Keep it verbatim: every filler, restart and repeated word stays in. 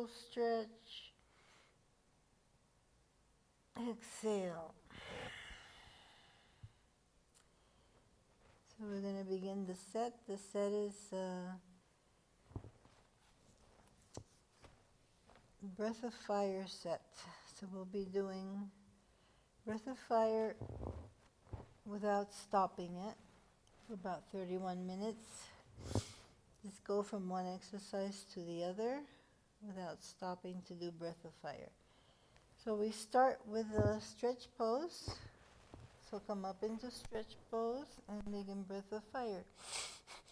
stretch. Exhale. So we're going to begin the set. The set is uh, Breath of Fire set. So we'll be doing Breath of Fire without stopping it for about thirty-one minutes. Just go from one exercise to the other without stopping to do Breath of Fire. So we start with the stretch pose. So come up into stretch pose and begin Breath of Fire.